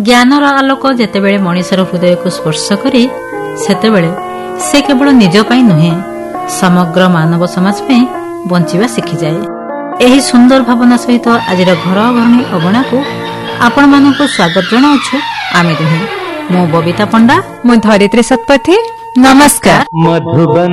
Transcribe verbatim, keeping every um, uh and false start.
ଜ୍ଞାନର ଆଲୋକ ଯେତେବେଳେ ମଣିଷର ହୃଦୟକୁ ସ୍ପର୍ଶ କରେ ସେତେବେଳେ ସେ କେବଳ ନିଜ ପାଇଁ ନୁହେଁ ସମଗ୍ର ମାନବ ସମାଜ ପାଇଁ ବଞ୍ଚିବା ଶିଖିଯାଏ। ଏହି ସୁନ୍ଦର ଭାବନା ସହିତ ଆଜିର ଘର ଘରଣୀ ଅଗଣାକୁ ଆପଣମାନଙ୍କୁ ସ୍ୱାଗତ ଜଣାଉଛୁ ଆମେ ଦୁହେଁ। ମୁଁ ବବିତା ପଣ୍ଡା, ମୁଁ ଧରିତ୍ରୀ ଶତପଥୀ। ନମସ୍କାର। ମଧୁବନ